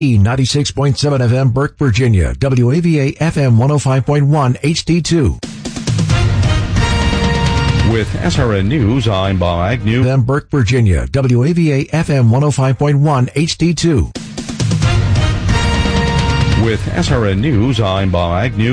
96.7 FM Burke, Virginia. WAVA FM 105.1 HD2. With SRN News, I'm Bob Agnew. FM Burke, Virginia. WAVA FM 105.1 HD2. With SRN News, I'm Bob Agnew.